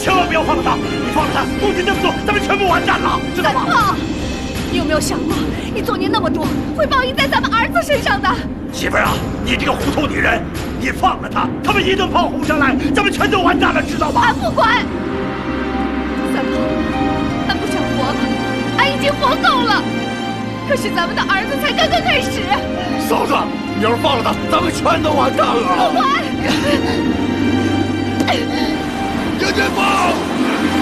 千万不要放了他！你放了他，不仅这么做，咱们全部完蛋了，知道吗？ 三胖，你有没有想过，你作孽那么多，会报应在咱们儿子身上的？ 媳妇儿啊，你这个糊涂女人，你放了他，他们一顿炮轰上来，咱们全都完蛋了，知道吗？ 俺不管。三胖，俺不想活了，俺已经活够了。可是咱们的儿子才刚刚开始。 嫂子，你要是放了他，咱们全都完蛋了。 不管。 天天放。